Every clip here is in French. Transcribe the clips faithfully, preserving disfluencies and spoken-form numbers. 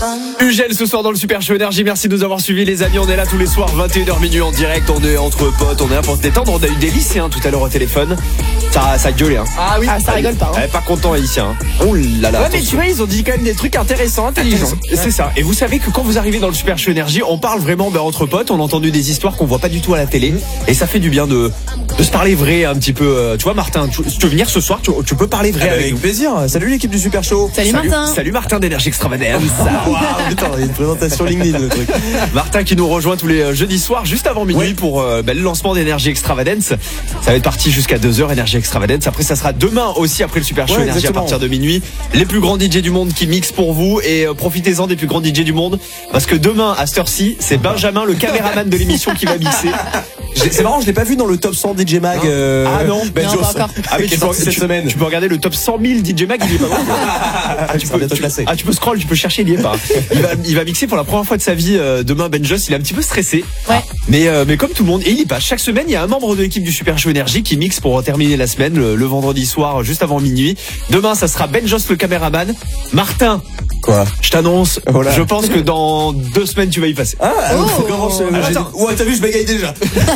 Eugène ce soir dans le Super Show Énergie, merci de nous avoir suivis les amis, on est là tous les soirs vingt et une heures minuit en direct, on est entre potes, on est là pour se détendre, on a eu des lycéens tout à l'heure au téléphone, ça, ça gueulait hein. Ah oui, ah, ça rigole pas hein. Eh, pas content les lycéens, oh là là. Ouais mais tu vois ils ont dit quand même des trucs intéressants, intelligents. C'est ça, et vous savez que quand vous arrivez dans le Super Show Énergie, on parle vraiment ben, entre potes, on a entendu des histoires qu'on voit pas du tout à la télé, et ça fait du bien de, de se parler vrai un petit peu, euh, tu vois Martin, tu, si tu veux venir ce soir, tu, tu peux parler vrai ah bah avec, avec nous. plaisir, salut l'équipe du Super Show. Salut, Salut Martin. Salut Martin d'Énergie Extravagance. Wow, putain, il y a une présentation LinkedIn le truc. Martin qui nous rejoint tous les jeudis soirs juste avant minuit ouais. pour euh, bah, le lancement d'Énergie Extravagance. Ça va être parti jusqu'à deux heures Énergie Extravagance. Après ça sera demain aussi après le Super Show ouais, Énergie à partir de minuit. Les plus grands D J du monde qui mixent pour vous et euh, profitez-en des plus grands D J du monde parce que demain à cette heure-ci, c'est Benjamin le caméraman de l'émission qui va mixer. C'est marrant, je l'ai pas vu dans le top cent D J Mag. Euh... Ah non, ben non, pas encore. Ah mais qui tu est peux, sorti cette tu, semaine. tu peux regarder le top cent mille D J Mag, il est pas mal. Ah, tu peux bientôt classer. Ah tu peux scroll, tu peux chercher, il y est pas. Il va, il va mixer pour la première fois de sa vie euh, demain Ben Joss, il est un petit peu stressé. Ouais. Mais euh, mais comme tout le monde, et il y passe. Chaque semaine, il y a un membre de l'équipe du Super Show Énergie qui mixe pour terminer la semaine le, le vendredi soir juste avant minuit. Demain, ça sera Ben Joss le caméraman. Martin, Quoi? je t'annonce, Oh là. je pense que dans deux semaines tu vas y passer. Ah, Oh. faut commencer. Ah, attends. Ouais, t'as vu, je bégaye déjà.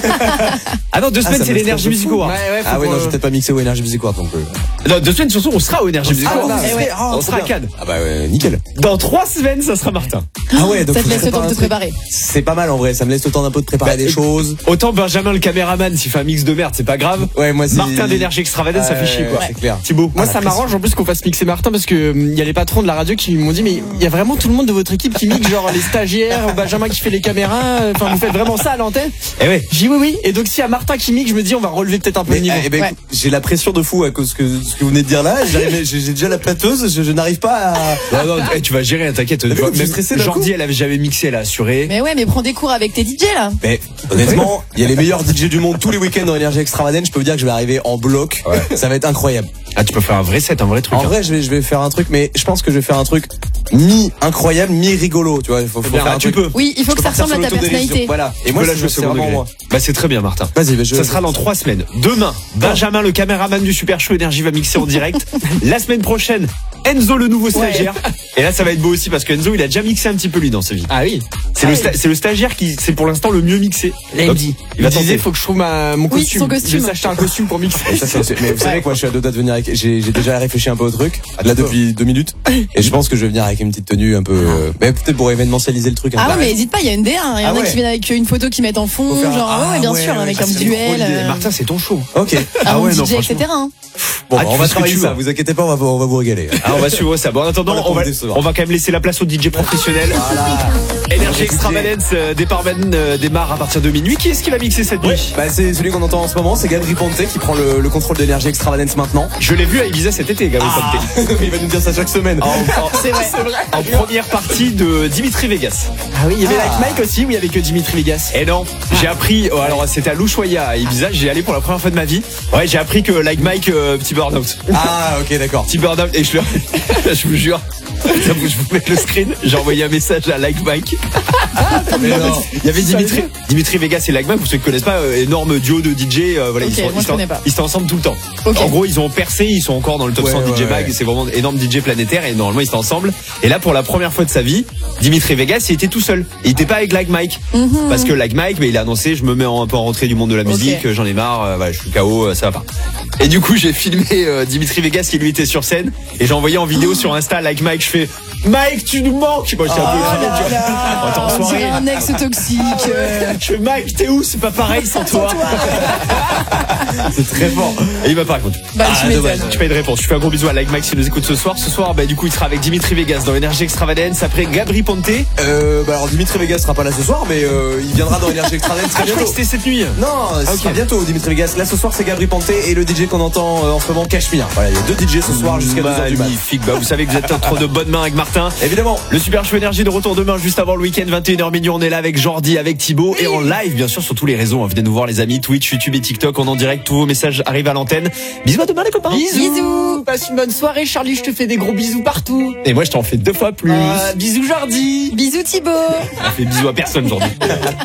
Ah non, deux Ah, semaines ça c'est me l'Énergie stresse de Music fou. Award. Ouais, ouais, faut Ah ouais, qu'on- non, j'ai peut-être pas mixé au Energy Music Award non plus. Non, deux semaines surtout, on sera au Énergie Music Ah, Award. ouais, eh ouais. ah, On trop sera à bien. Cannes. Ah bah ouais, nickel. Dans trois semaines, ça sera Martin. Ah ouais, donc Ça faut te que je laisse le temps prépare de te un truc. préparer. C'est pas mal en vrai, ça me laisse le temps d'un peu de préparer Bah, des choses. Autant Benjamin le caméraman, s'il fait un mix de merde, c'est pas grave. Ouais, moi c'est Martin d'Énergie Extravagance, ça fait chier quoi. C'est clair. Thibaut. Moi Ah, ça la m'arrange en plus qu'on fasse mixer Martin parce que hum, il y a les patrons de la radio qui m'ont dit mais il y a vraiment tout le monde de votre équipe qui mixe, genre les stagiaires, Benjamin qui fait les caméras, enfin vous faites vraiment ça à l'antenne. Eh ouais. J'ai dit oui oui, et donc s'il y a Martin qui mixe, je me dis on va relever peut-être un peu Mais, le niveau. eh ben, Ouais. écoute, j'ai la pression de fou à cause que ce que vous venez de dire là. J'arrive- J'ai j'ai déjà la pâteuse, je, je n'arrive pas à. Non, non, eh, tu vas gérer, hein, t'inquiète. vu, Tu vois, je suis même stressé d'un Jordi, coup. elle avait jamais mixé, elle a assuré. Mais ouais, mais prends des cours avec tes D J là. Mais honnêtement, il y a les meilleurs D J du monde tous les week-ends dans Énergie Extravagance. Je peux vous dire que je vais arriver en bloc. Ça va être incroyable. Ah, tu peux faire un vrai set, un vrai truc. En hein. vrai, je vais, je vais faire un truc, mais je pense que je vais faire un truc mi incroyable, mi rigolo. Tu vois, il faut, faut Bien, faire ah, un tu truc. peux. Oui, il faut Je que peux ça partir ressemble à sur ta l'autodérision. personnalité. Voilà. Et Tu moi, peux la c'est jouer c'est second vraiment degré. moi. Bah, c'est très bien, Martin. Vas-y, bah, je. Ça sera dans trois semaines. Demain, Benjamin, le caméraman du Super Show Énergie, va mixer en direct. La semaine prochaine, Enzo, le nouveau stagiaire. Et là, ça va être beau aussi parce que Enzo, il a déjà mixé un petit peu lui dans sa vie. Ah oui. C'est Ah le, oui. sta- c'est le stagiaire qui, c'est pour l'instant le mieux mixé. Là, il me Donc, dit, il va il disait tenter. faut que je trouve ma, mon Oui, costume. son costume. Je vais s'acheter un costume pour mixer. Et ça, c'est- c'est- mais vous savez quoi, je suis à deux doigts de venir avec. J'ai j'ai déjà réfléchi un peu au truc là depuis deux minutes, et je pense que je vais venir avec une petite tenue un peu, euh, mais peut-être pour événementialiser le truc. un Ah peu. ouais, mais hésite pas, il y a une D un. Il y en Ah a ouais. qui viennent avec une photo qui mettent en fond, Faut faire un- genre Ah ouais, bien ouais, sûr, ouais, avec ça, un c'est duel, Trop l'idée. euh, Martin, c'est ton show. Ok. un ouais, D J, non, et franchement. cetera. hein. Bon, Ah, bah, tu on va fais ce que travailler tu ça. veux. Vous inquiétez pas, on va, on va vous régaler. Ah, on va suivre ça. Bon, en attendant, Voilà, on va, pour décevoir. on va quand même laisser la place aux D J professionnels. Énergie Extravagance, euh, départ Ben, euh, démarre à partir de minuit. Qui est-ce qui va mixer cette nuit? Bah, c'est celui qu'on entend en ce moment, c'est Gabri Ponte qui prend le, le contrôle d'Énergie Extravagance maintenant. Je l'ai vu à Ibiza cet été, Gabriel Ponte. Il va nous dire ça chaque semaine. En, en- C'est vrai. en première partie de Dimitri Vegas. Ah oui, il y avait Ah. Like Mike aussi, où il y avait que Dimitri Vegas. Et non, j'ai appris, oh, alors c'était à L'Ushuaïa à Ibiza, j'ai allé pour la première fois de ma vie. Ouais, j'ai appris que Like Mike, euh, petit burn-out. Ah, ok, d'accord. Petit burn-out, et je, le- je vous jure, je vous je vous mets le screen, j'ai envoyé un message à Like Mike. Mais non. Il y avait Dimitri, Dimitri Vegas et Like Mike, pour ceux qui connaissent pas, euh, énorme duo de D J, euh, voilà, Ok, ils, sont, moi, ils, je sont, connais pas. ils sont ensemble tout le temps. Ok. En gros, ils ont percé, ils sont encore dans le top Ouais, cent D J ouais, Mag, ouais. c'est vraiment énorme D J planétaire, et normalement ils étaient ensemble. Et là, pour la première fois de sa vie, Dimitri Vegas, il était tout seul. Il était pas avec Like Mike. Parce que Like Mike, mais il a annoncé, je me mets en- un peu en rentrée du monde de la musique, Ok. j'en ai marre, euh, voilà, je suis K O, euh, ça va pas. Et du coup, j'ai filmé euh, Dimitri Vegas qui lui était sur scène, et j'ai envoyé en vidéo sur Insta Like Mike, je fais Mike, tu nous manques. Moi, j'étais un peu écrasé, tu vois. On était en On soirée. dirait un ex toxique. euh. Je fais Mike, t'es où? C'est pas pareil sans toi. C'est très fort. Et il m'a pas répondu. Bah, tu m'étonnes. dommage. Tu pas eu de réponse. Je fais un gros bisou à Like Mike s'il nous écoute ce soir. Ce soir, bah, du coup, il sera avec Dimitri Vegas dans Énergie Extravagance. Après, Gabri Ponte. Euh, bah alors Dimitri Vegas sera pas là ce soir, mais euh, il viendra dans Énergie Extravagance Ah, très je croyais bientôt. que c'était cette nuit. Non, ce Ok. sera bientôt Dimitri Vegas. Là ce soir c'est Gabri Ponte et le D J qu'on entend euh, en ce moment Cachemire. Voilà, il y a deux D J ce soir jusqu'à deux heures du mat. Magnifique. Bah, vous savez que vous êtes entre de bonnes mains avec Martin. Évidemment. Le Super Show Énergie de retour demain, juste avant le week-end, vingt et une heures minuit. On est là avec Jordi, avec Thibaut et en live, bien sûr, sur tous les réseaux. Venez nous voir, les amis. Twitch, YouTube et TikTok. On est en direct. Tous vos messages arrivent à l'antenne. Bisous à demain, les copains. Bisous. Passe une bonne soirée, Charlie, je te fais des gros bisous partout. Et moi, je t'en fais deux fois plus. Euh, bisous, Jordi. Bisous Thibaut. On fait bisous à personne, Jordi.